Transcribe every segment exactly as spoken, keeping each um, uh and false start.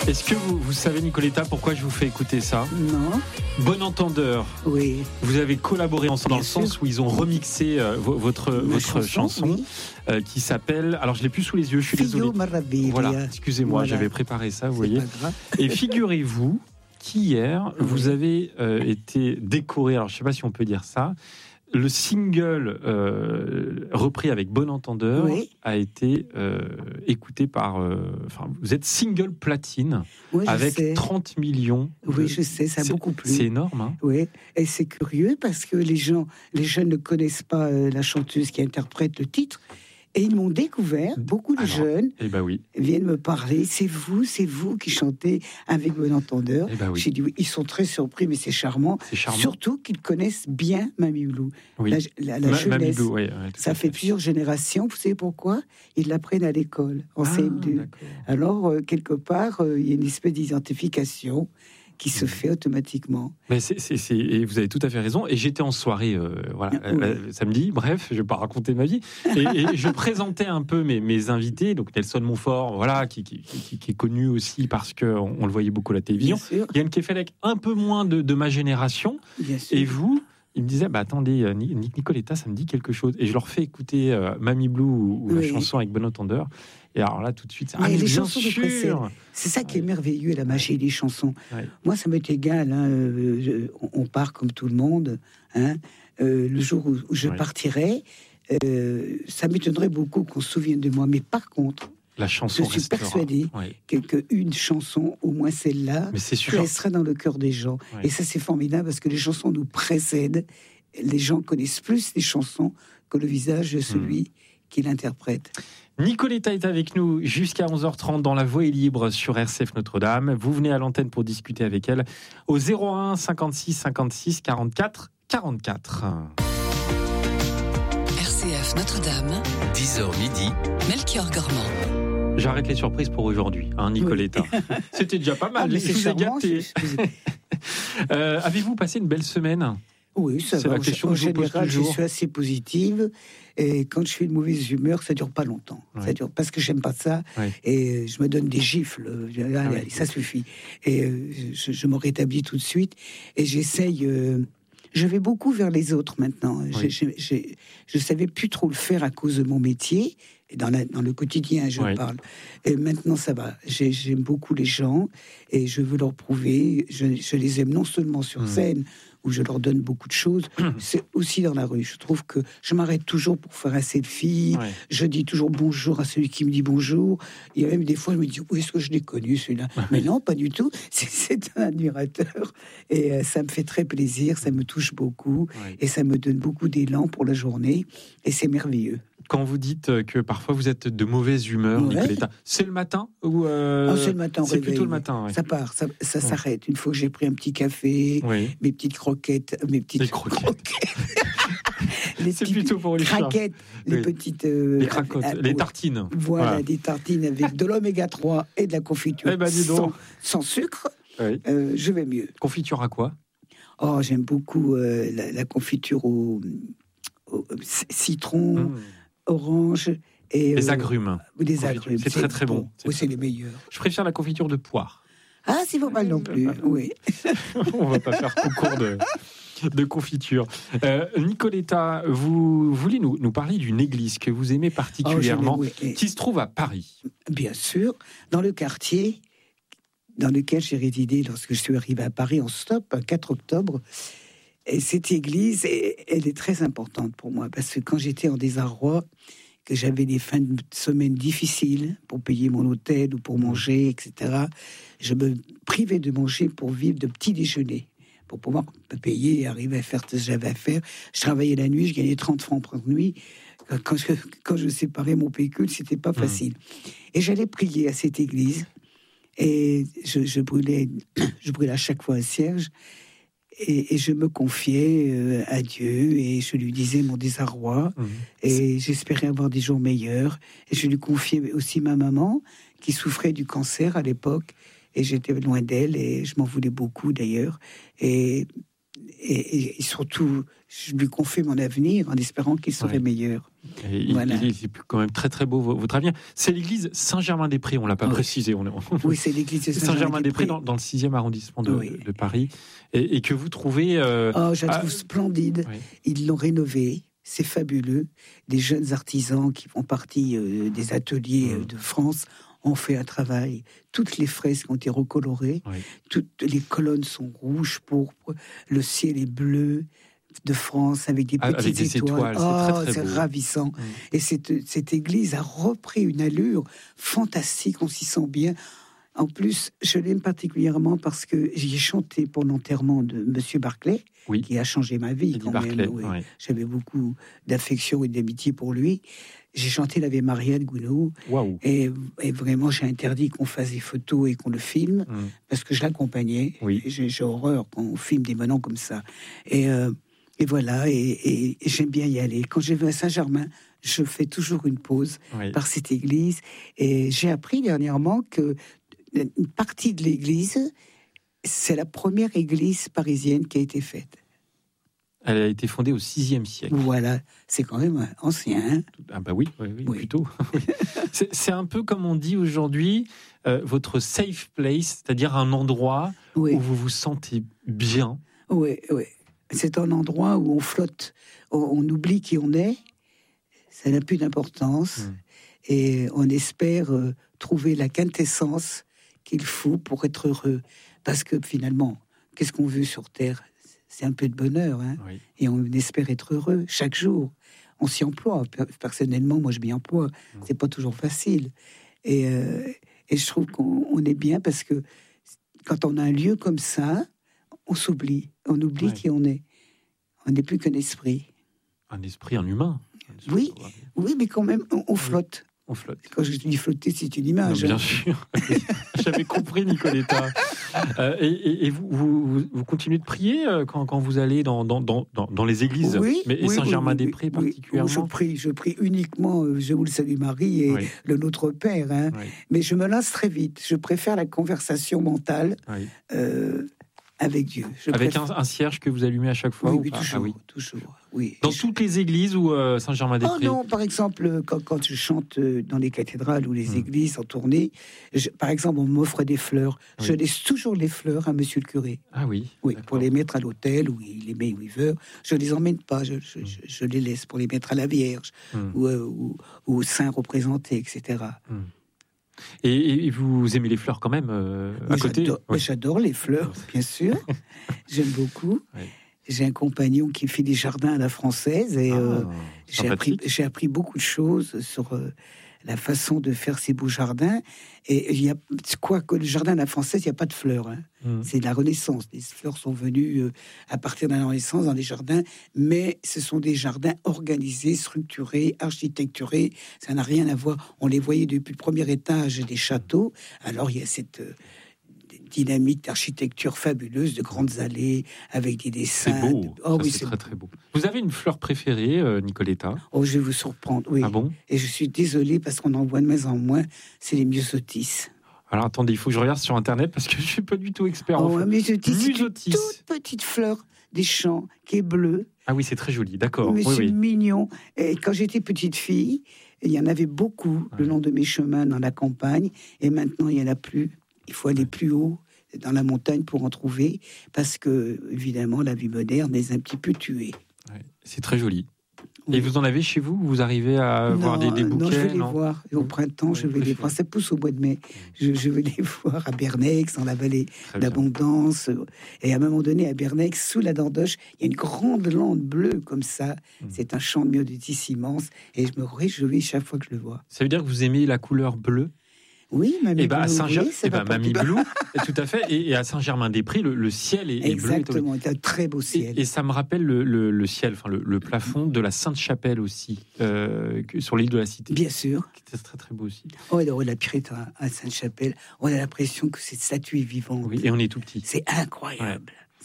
Est-ce que vous, vous savez, Nicoletta, pourquoi je vous fais écouter ça ? Non. Bon entendeur. Oui. Vous avez collaboré ensemble dans le sûr. sens où ils ont remixé euh, votre, votre chanson, chanson oui. euh, qui s'appelle... Alors, je l'ai plus sous les yeux, je suis Fio désolé. Maraviglia. Voilà, excusez-moi, Voilà. j'avais préparé ça, vous C'est voyez. pas grave. Et figurez-vous qu'hier, Oui. vous avez euh, été décoré, alors je ne sais pas si on peut dire ça, le single euh, repris avec Bon Entendeur Oui. a été euh, écouté par... euh, Enfin, vous êtes single platine Oui, je avec sais. trente millions. Oui, de- je sais, ça a C'est- beaucoup plu. C'est énorme, hein. Oui, et c'est curieux parce que les gens, les jeunes ne connaissent pas euh, la chanteuse qui interprète le titre. Et ils m'ont découvert, beaucoup de Alors, jeunes Eh ben oui, viennent me parler. C'est vous, c'est vous qui chantez avec Bon Entendeur. eh ben oui. J'ai dit oui, ils sont très surpris, mais c'est charmant. C'est charmant. Surtout qu'ils connaissent bien Mamie Lou. Oui. La, la, la Ma- jeunesse. Mamie Lou, ouais, ouais, tout Ça à fait plusieurs générations. Vous savez pourquoi ? Ils l'apprennent à l'école, en Ah, C M deux. d'accord. Alors, euh, quelque part, euh, il y a une espèce d'identification qui se Mhm. fait automatiquement. Mais c'est, c'est, c'est- et vous avez tout à fait raison. Et j'étais en soirée, euh, voilà, Oui. euh, samedi. Bref, je vais pas raconter ma vie. Et, et je présentais un peu mes, mes invités. Donc Nelson Montfort, voilà, qui, qui, qui, qui est connu aussi parce que on, on le voyait beaucoup à la télévision. Bien sûr, Yann Kefelec, un peu moins de, de ma génération. bien sûr. Et vous, il me disait, bah attendez, euh, Ni- Nicoletta, ça me dit quelque chose. Et je leur fais écouter euh, Mamie Blue ou, ou la Oui. chanson avec Bon Entendeur. Et alors là, tout de suite, c'est Mais ah, mais les bien chansons de précèdent. sûr. C'est ça qui est Ouais. merveilleux, la magie des chansons. Ouais. Moi, ça m'est égal. Hein, euh, je- on- on part comme tout le monde. Hein. Euh, le jour où, où je Ouais. partirai, euh, ça m'étonnerait beaucoup qu'on se souvienne de moi. Mais par contre, La chanson je suis restera. persuadée Ouais. que, que une chanson, au moins celle-là, Mais c'est sûr. restera dans le cœur des gens. Ouais. Et ça, c'est formidable parce que les chansons nous précèdent. Les gens connaissent plus les chansons que le visage de celui Hmm. qui l'interprète. Nicoletta est avec nous jusqu'à onze heures trente dans La Voix est libre sur R C F Notre-Dame. Vous venez à l'antenne pour discuter avec elle au zéro un cinquante-six cinquante-six quarante-quatre quarante-quatre. R C F Notre-Dame, dix heures midi, Melchior Gormand. J'arrête les surprises pour aujourd'hui, hein, Nicoletta. C'était déjà pas mal, Ah, mais je c'est vous ai charmant. gâté. je- je- Euh, avez-vous passé une belle semaine ? Oui, ça C'est va. la question En que je vous pose général, je toujours. suis assez positive. Et quand je suis de mauvaise humeur, ça dure pas longtemps. Ouais. Ça dure parce que j'aime pas ça. Ouais. Et je me donne des gifles. Allez, Ah ouais. allez, ça suffit. Et euh, je, je me rétablis tout de suite. Et j'essaye. euh, je vais beaucoup vers les autres maintenant. Oui. J'ai- j'ai- j'ai- je savais plus trop le faire à cause de mon métier. Et dans, la, dans le quotidien, je Ouais. parle. Et maintenant, ça va. J'ai- J'aime beaucoup les gens et je veux leur prouver. Je, je les aime non seulement sur Mmh. scène, où je leur donne beaucoup de choses, c'est aussi dans la rue. Je trouve que je m'arrête toujours pour faire un selfie. Ouais. Je dis toujours bonjour à celui qui me dit bonjour. Il y a même des fois, je me dis, où est-ce que je l'ai connu, celui-là ? Mais non, pas du tout. C'est- C'est un admirateur. Et euh, ça me fait très plaisir, ça me touche beaucoup. Ouais. Et ça me donne beaucoup d'élan pour la journée. Et c'est merveilleux. Quand vous dites que parfois vous êtes de mauvaise humeur, Ouais. Nicoletta, c'est le matin ou euh, Ah, c'est le matin au C'est réveil, plutôt le oui. matin. Ouais. Ça part, ça, ça Ouais. s'arrête. Une fois que j'ai pris un petit café, Oui. mes petites croquettes, mes petites Les croquettes. les C'est petites plutôt pour les chats. craquettes, les Oui. petites... euh, Les cracottes, ah, ah, les oui. tartines. Voilà, Voilà. des tartines avec de l'oméga trois et de la confiture Eh ben, dis donc. sans, sans sucre, Oui. euh, je vais mieux. Confiture à quoi ? Oh, j'aime beaucoup euh, la, la confiture au, au c- citron, Mmh. orange et... Les euh, agrumes. ou des Confiture. agrumes. C'est très, très bon. C'est Oui, très c'est les meilleurs. Je préfère la confiture de poire. Ah, c'est pas mal non plus, oui. On va pas faire concours de, de confiture. Euh, Nicoletta, vous voulez nous, nous parler d'une église que vous aimez particulièrement, Oh, je l'ai- oui, qui se trouve à Paris. bien sûr, dans le quartier dans lequel j'ai résidé lorsque je suis arrivé à Paris en stop, le quatre octobre. Et cette église, elle est très importante pour moi, parce que quand j'étais en désarroi, que j'avais des fins de semaine difficiles pour payer mon hôtel ou pour manger, et cetera, je me privais de manger pour vivre de petits déjeuners, pour pouvoir me payer et arriver à faire ce que j'avais à faire. Je travaillais la nuit, je gagnais trente francs par nuit. Quand je, quand je séparais mon pécule, c'était pas facile. Mmh. Et j'allais prier à cette église, et je, je brûlais, je brûlais à chaque fois un cierge. Et, et je me confiais euh, à Dieu et je lui disais mon désarroi mmh. et j'espérais avoir des jours meilleurs. Et je lui confiais aussi ma maman qui souffrait du cancer à l'époque et j'étais loin d'elle et je m'en voulais beaucoup d'ailleurs. Et et, et surtout, je lui confie mon avenir en espérant qu'il serait Ouais. meilleur. Et Voilà. il, il est quand même très très beau votre avenir. C'est l'église Saint-Germain-des-Prés, on l'a pas Oui. précisé. On est Oui, c'est l'église de Saint-Germain-des-Prés Saint-Germain-des-Prés. dans, dans le sixième arrondissement de, Oui. de Paris, et, et que vous trouvez. euh, Oh, je la ah, trouve splendide. oui. Ils l'ont rénové. C'est fabuleux. Des jeunes artisans qui font partie euh, des ateliers euh, Mmh. de France ont fait un travail. Toutes les fresques ont été recolorées. Oui. Toutes les colonnes sont rouges, pourpres. Le ciel est bleu de France avec des Ah, petites avec des étoiles. étoiles, c'est très, Oh, très c'est beau. ravissant. Mmh. Et cette, cette église a repris une allure fantastique. On s'y sent bien. En plus, je l'aime particulièrement parce que j'y ai chanté pour l'enterrement de Monsieur Barclay, Oui. qui a changé ma vie Eddie quand Barclay, même. oui. oui. J'avais beaucoup d'affection et d'amitié pour lui. J'ai chanté l'Ave Maria de Gounod Waouh. et, et vraiment j'ai interdit qu'on fasse des photos et qu'on le filme Mmh. parce que je l'accompagnais. Oui. Et J'ai j'ai horreur quand on filme des menons comme ça. Et, euh, et voilà, et, et- et j'aime bien y aller. Quand je vais à Saint-Germain, je fais toujours une pause Oui. par cette église. Et j'ai appris dernièrement que une partie de l'église, c'est la première église parisienne qui a été faite. Elle a été fondée au sixième siècle. Voilà, c'est quand même ancien. Hein. Ah bah oui, oui, oui, Oui. plutôt. Oui. C'est c'est un peu comme on dit aujourd'hui, euh, votre safe place, c'est-à-dire un endroit Oui, où vous vous sentez bien. oui, oui. C'est un endroit où on flotte, on, on oublie qui on est, ça n'a plus d'importance, Mm. et on espère euh, trouver la quintessence qu'il faut pour être heureux. Parce que finalement, qu'est-ce qu'on veut sur Terre? C'est un peu de bonheur, hein, Oui. et on espère être heureux chaque jour. On s'y emploie. Per- Personnellement, moi, je m'y emploie. Mm. C'est pas toujours facile. Et, euh, et je trouve qu'on on est bien parce que quand on a un lieu comme ça, on s'oublie. On oublie Ouais. qui on est. On n'est plus qu'un esprit. Un esprit, un humain. Oui. Oui, mais quand même, on, on flotte. On flotte. Quand je dis flotter, c'est une Non, image. bien hein. sûr. J'avais compris, Nicoletta. Euh, et et- et vous, vous, vous continuez de prier euh, quand, quand vous allez dans, dans, dans, dans- dans les églises, Oui, mais et oui, Saint-Germain-des-Prés oui, oui, oui. particulièrement. Je prie, je prie uniquement, euh, je vous le salue Marie et Oui, le Notre Père. Hein. oui, Mais je me lasse très vite. Je préfère la conversation mentale oui. euh, avec Dieu. Je Avec préfère- un, un cierge que vous allumez à chaque fois Oui, ou oui, pas toujours, Ah oui. toujours. Oui. Dans Je- toutes les églises ou euh, Oh Saint-Germain-des-Prés? non, par exemple, quand, quand je chante euh, dans les cathédrales ou les Hmm. églises en tournée, je- par exemple, on m'offre des fleurs. Je Oui. laisse toujours les fleurs à monsieur le curé. Ah oui. Oui, d'accord. pour les mettre à l'hôtel où il les met où il veut. Je les emmène pas, je, je- je- je les laisse pour les mettre à la Vierge Hmm. ou, euh, ou, ou aux saints représentés, et cetera. Et, et vous aimez les fleurs quand même euh, à Mais côté j'adore, mais Oui. j'adore les fleurs, bien sûr. J'aime beaucoup. Oui. J'ai un compagnon qui fait des jardins à la française et Ah, euh, j'ai appris, sympathique. j'ai appris beaucoup de choses sur euh, la façon de faire ces beaux jardins. Et il y a quoi que le jardin à la française, il n'y a pas de fleurs. Hein. Hmm. C'est de la Renaissance. Les fleurs sont venues euh, à partir de la Renaissance dans les jardins, mais ce sont des jardins organisés, structurés, architecturés. Ça n'a rien à voir. On les voyait depuis le premier étage des châteaux. Alors il y a cette euh, dynamique d'architecture fabuleuse, de grandes allées avec des C'est dessins. beau. de- Oh Ça, oui, c'est c'est très très beau. Vous avez une fleur préférée, euh, Nicoletta? Oh, je vais vous surprendre. Oui. Ah bon? Et je suis désolée parce qu'on en voit de moins en moins. C'est les myosotis. Alors attendez, il faut que je regarde sur internet parce que je suis pas du tout expert en Oh, fleurs. un myosotis, c'est une Myosotis. toute petite fleur des champs qui est bleue. Ah oui, c'est très joli, d'accord. Mais Oui, c'est oui. mignon. Et quand j'étais petite fille, il y en avait beaucoup le Ouais. long de mes chemins dans la campagne. Et maintenant, il n'y en a plus. Il faut aller plus haut dans la montagne pour en trouver. Parce que, évidemment, la vie moderne les a un petit peu tués. Ouais, c'est très joli. Oui. Et vous en avez chez vous? Vous arrivez à voir des, des bouquets? non, je vais les non voir. Au Mmh. printemps, je Oui, vais les préférez. voir. Ça pousse au mois de mai. Je, je vais les voir à Bernex, dans la vallée Très bien. d'Abondance. Et à un moment donné, à Bernex, sous la Dordoche, il y a une grande lande bleue comme ça. Mmh. C'est un champ de myosotis immense. Et je me réjouis chaque fois que je le vois. Ça veut dire que vous aimez la couleur bleue? Oui, Mamie Et ben à Blue, Saint-Germain, oui, ça eh va ben, pas Mamie plus bas. Blue, tout à fait. Et, et à Saint-Germain-des-Prés, le, le ciel est, est bleu. et tout. Exactement, c'est un très beau ciel. Et, et ça me rappelle le, le- le ciel, enfin le, le plafond de la Sainte-Chapelle aussi, euh, que- sur l'île de la Cité. Bien sûr. C'était très très beau aussi. Oh, et la Pirette à, à Sainte-Chapelle, on a l'impression que cette statue est vivante. Oui, et on est tout petit. C'est incroyable.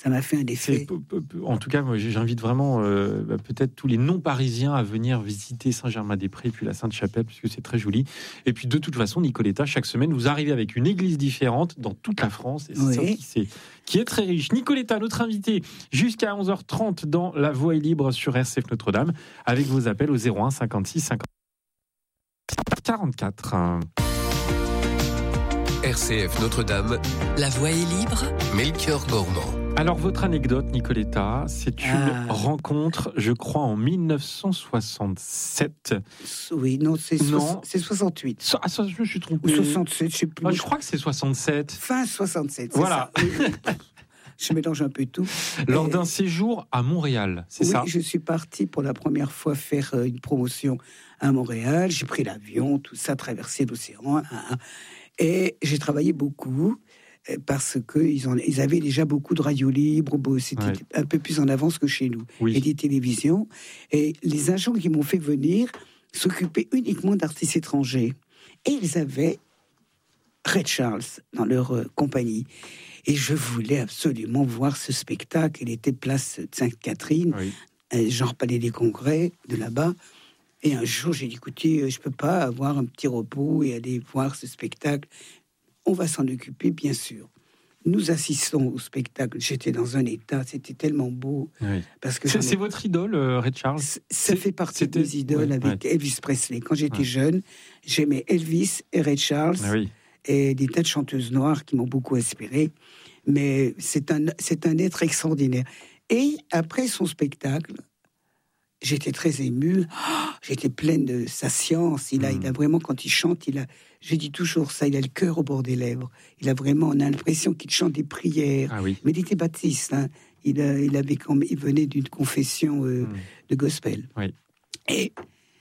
ça m'a fait un effet. C'est, en tout cas, moi, j'invite vraiment euh, bah, peut-être tous les non-parisiens à venir visiter Saint-Germain-des-Prés puis la Sainte-Chapelle, puisque c'est très joli. Et puis de toute façon, Nicoletta, chaque semaine, vous arrivez avec une église différente dans toute la France. Et c'est Oui. ça qui, c'est, qui est très riche. Nicoletta, notre invitée, jusqu'à onze heures trente dans La Voix est libre sur R C F Notre-Dame, avec vos appels au zéro un cinquante-six cinquante quarante-quatre. R C F Notre-Dame, La Voix est libre. Melchior Gormand. Alors, votre anecdote, Nicoletta, c'est une Ah. rencontre, je crois, en dix-neuf cent soixante-sept. Oui, non, c'est, Non. soix- c'est soixante-huit. So- Ah, ça, je me suis Ou trompé. soixante-sept, je sais plus. Ah, je crois que c'est soixante-sept. Fin soixante-sept, c'est Voilà. ça. Oui, oui. Je mélange un peu tout. Lors Et- d'un séjour à Montréal, c'est oui, ça? je suis partie pour la première fois faire euh, une promotion à Montréal. J'ai pris l'avion, tout ça, traversé l'océan. Hein, hein. Et j'ai travaillé beaucoup euh, parce qu'ils ont- ils avaient déjà beaucoup de radios libres. Bon, c'était Ouais. un peu plus en avance que chez nous. Oui. Et des télévisions. Et les agents qui m'ont fait venir s'occupaient uniquement d'artistes étrangers. Et ils avaient Ray Charles dans leur euh, compagnie. Et je voulais absolument voir ce spectacle. Il était place Sainte-Catherine, Oui. euh, genre Palais des Congrès, de là-bas. Et un jour, j'ai dit, écoutez, euh, je peux pas avoir un petit repos et aller voir ce spectacle. On va s'en occuper, bien sûr. Nous assistons au spectacle. J'étais dans un état, c'était tellement beau. Oui. Parce que C'est, j'en ai- c'est votre idole, euh, Ray Charles? ça c'est- fait partie c'était- des idoles ouais, avec ouais. Elvis Presley. Quand j'étais Ouais. jeune, j'aimais Elvis et Ray Charles. Ah oui. Et des tas de chanteuses noires qui m'ont beaucoup inspiré. Mais c'est un, c'est un être extraordinaire. Et après son spectacle, j'étais très émue. Ah, j'étais pleine de sa science. Il a, Mm. il a vraiment, quand il chante, il a, je dis toujours ça, il a le cœur au bord des lèvres. Il a vraiment, on a l'impression qu'il chante des prières. Ah oui. Mais il était baptiste. Hein. Il, a- il avait, quand même- il venait d'une confession euh, Mm. de gospel. Oui. Et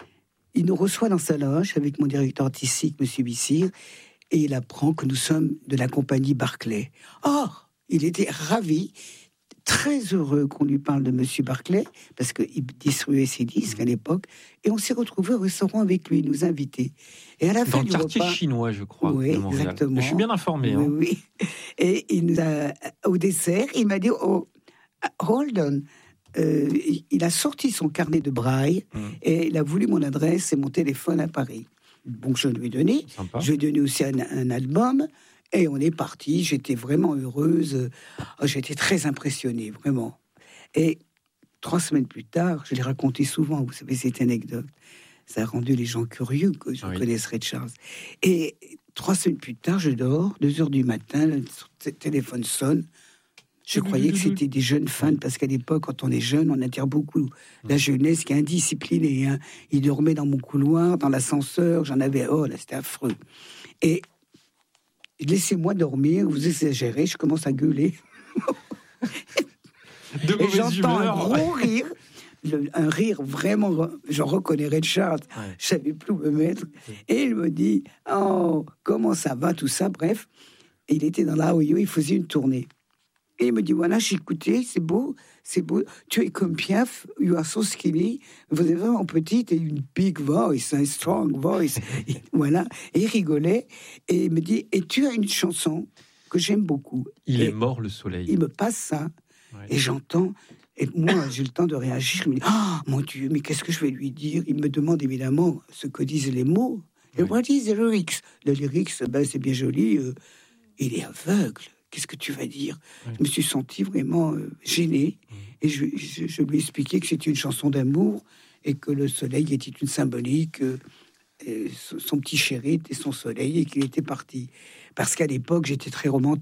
il nous reçoit dans sa loge avec mon directeur artistique, M. Bissir, et il apprend que nous sommes de la compagnie Barclay. Or, il était ravi, très heureux qu'on lui parle de M. Barclay, parce qu'il distribuait ses disques à l'époque, et on s'est retrouvés au restaurant avec lui, il nous invitait. Et à la Dans fin le du quartier repas, chinois, je crois, Oui, de Montréal. exactement. Je suis bien informé. oui, hein. oui. Et il nous a, au dessert, il m'a dit, oh, hold on. Euh, il- il a sorti son carnet de braille Mm. et il a voulu mon adresse et mon téléphone à Paris. Donc je lui ai donné. Sympa. Je lui ai donné aussi un, un album et on est parti. J'étais vraiment heureuse. Oh, j'étais très impressionnée, vraiment. Et trois semaines plus tard, je l'ai raconté souvent, vous savez, cette anecdote. Ça a rendu les gens curieux que je Oui. connaisse Ray Charles. Et trois semaines plus tard, je dors, deux heures du matin, le t- téléphone sonne. Je croyais que c'était des jeunes fans, parce qu'à l'époque, quand on est jeune, on attire beaucoup la jeunesse qui est indisciplinée. Hein. Ils dormaient dans mon couloir, dans l'ascenseur, j'en avais... Oh, là, c'était affreux. Et laissez-moi dormir, vous exagérez, je commence à gueuler. De Et mauvaise j'entends un humeur. gros rire, le- un rire vraiment, je reconnais Ray Charles, Ouais. je savais plus où me mettre. Et il me dit, oh, comment ça va, tout ça, bref. Et il était dans la Ohio, il faisait une tournée. Et il me dit, voilà, j'ai écouté, c'est beau, c'est beau. Tu es comme Piaf, you are so skinny. Vous êtes vraiment petite et une big voice, un strong voice. Et voilà. Et il rigolait. Et il me dit, et tu as une chanson que j'aime beaucoup. Il Et est mort, le soleil. il me passe ça. Ouais. Et j'entends, et moi, j'ai le temps de réagir. Je me dis, ah, mon Dieu, mais qu'est-ce que je vais lui dire? Il me demande évidemment ce que disent les mots. Et Oui. what is the lyrics? Le lyrics, ben, c'est bien joli. euh, il est aveugle. Qu'est-ce que tu vas dire? Oui. Je me suis senti vraiment euh, gêné. Et je, je- je lui ai expliqué que c'était une chanson d'amour et que le soleil était une symbolique. euh, et son son petit chéri était son soleil et qu'il était parti. Parce qu'à l'époque, j'étais très romantique.